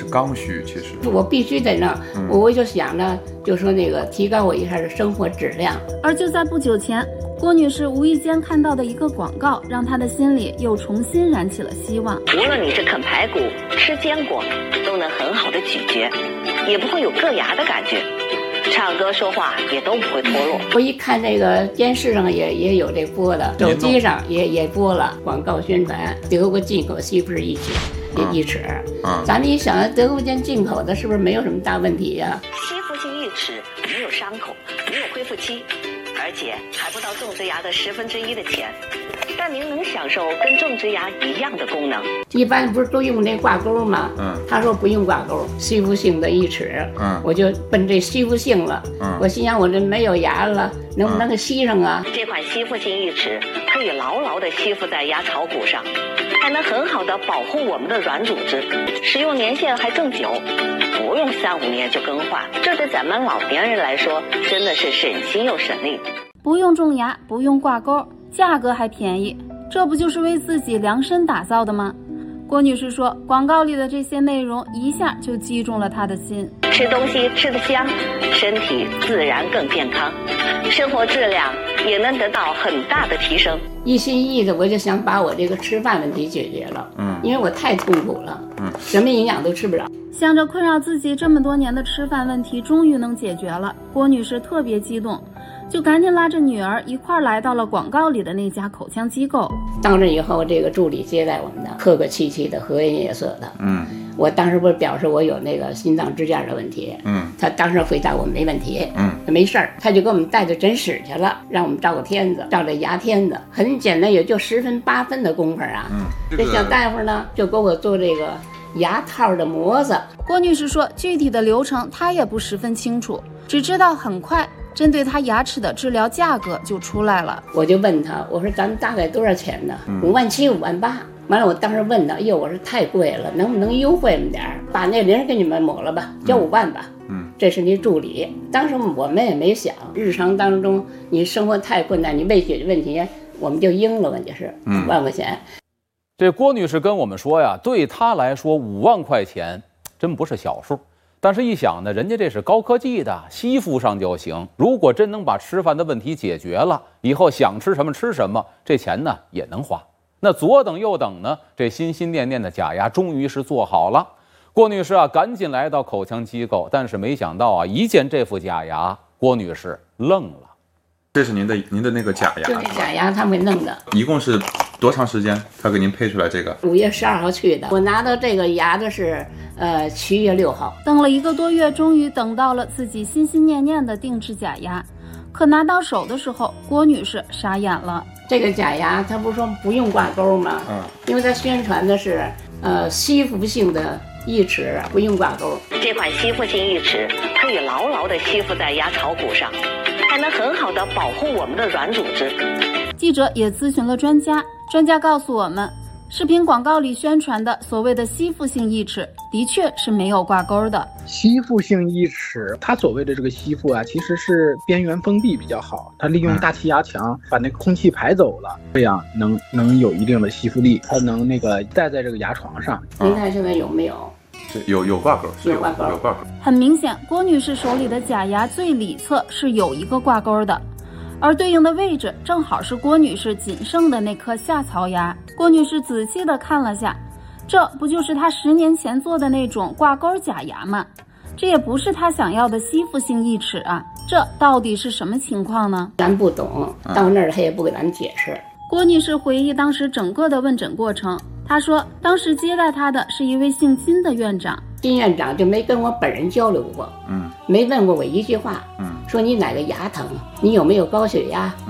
刚需，其实我必须得弄，我就想着就说那个提高我一下的生活质量。 而就在不久前，郭女士无意间看到的一个广告，让她的心里又重新燃起了希望。 无论你是啃排骨、吃坚果，都能很好的咀嚼，也不会有硌牙的感觉。唱歌说话也都不会脱落。 我一看这个电视上也有这播的，手机上也播了广告宣传，德国进口西服式一尺。咱们一想，德国进口的是不是没有什么大问题呀？ 吸附性一齿没有伤口，没有恢复期，而且还不到种植牙的1/10的钱。但您能享受跟种植牙一样的功能。 一般不是都用那挂钩吗？他说不用挂钩，吸附性的一齿。我就奔这吸附性了。我心想我这没有牙了，能不能给吸上啊？ 这款吸附性一齿可以牢牢地吸附在牙槽骨上，还能很好地保护我们的软组织，使用年限还更久，不用3-5年就更换。这对咱们老年人来说真的是省心又省力。 不用种牙，不用挂钩，价格还便宜，这不就是为自己量身打造的吗？郭女士说，广告里的这些内容一下就击中了她的心。 吃东西吃得香，身体自然更健康，生活质量也能得到很大的提升。 一心一意的我就想把我这个吃饭问题解决了。因为我太痛苦了。什么营养都吃不着。 想着困扰自己这么多年的吃饭问题终于能解决了，郭女士特别激动，就赶紧拉着女儿一块儿来到了广告里的那家口腔机构。 到这以后，这个助理接待我们的，客客气气的，和颜悦色的。我当时不是表示我有那个心脏支架的问题。他当时回答我没问题。没事儿，他就给我们带到诊室去了，让我们照个片子，照这牙片子，很简单，也就10分8分的功夫啊。这小大夫呢，就给我做这个牙套的模子。 郭女士说，具体的流程她也不十分清楚，只知道很快针对她牙齿的治疗价格就出来了。 我就问他，我说咱们大概多少钱呢？57000、58000。完了，我当时问他，哎呦，我说太贵了，能不能优惠我们点儿，把那0给你们抹了吧，交5万吧。这是你助理。当时我们也没想，日常当中你生活太困难，你未解决问题，我们就应了，问题是5万块钱。 这郭女士跟我们说呀，对她来说5万块钱真不是小数，但是一想呢，人家这是高科技的，吸附上就行。如果真能把吃饭的问题解决了，以后想吃什么吃什么，这钱呢也能花。那左等右等呢，这心心念念的假牙终于是做好了。郭女士啊，赶紧来到口腔机构，但是没想到啊，一见这副假牙，郭女士愣了。 这是您的那个假牙， 就是假牙他们弄的。 一共是多长时间？他给您配出来这个 ？5月12号去的，我拿到这个牙的是7月6号。 等了1个多月，终于等到了自己心心念念的定制假牙。可拿到手的时候，郭女士傻眼了。 这个假牙他不是说不用挂钩吗？因为他宣传的是吸附性的一齿，不用挂钩。 这款吸附性一齿可以牢牢地吸附在牙槽骨上，还能很好地保护我们的软组织。 记者也咨询了专家，专家告诉我们，视频广告里宣传的所谓的吸附性义齿，的确是没有挂钩的。 吸附性义齿，它所谓的这个吸附啊，其实是边缘封闭比较好，它利用大气压强把那空气排走了，这样能有一定的吸附力，它能那个戴在这个牙床上。 您看现在有没有？ 有挂钩， 有挂钩。 很明显，郭女士手里的假牙最里侧是有一个挂钩的。而对应的位置正好是郭女士仅剩的那颗下槽牙。郭女士仔细地看了下，这不就是她10年前做的那种挂钩假牙吗？这也不是她想要的吸附性义齿啊，这到底是什么情况呢？ 咱不懂，到那儿他也不给咱解释。 郭女士回忆当时整个的问诊过程，她说当时接待她的是一位姓金的院长， 金院长就没跟我本人交流过，没问过我一句话，说你哪个牙疼，你有没有高血压，